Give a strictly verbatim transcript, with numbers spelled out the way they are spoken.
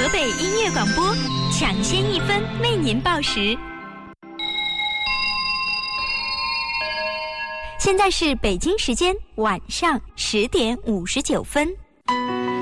河北音乐广播，抢先一分为您报时。现在是北京时间晚上十点五十九分。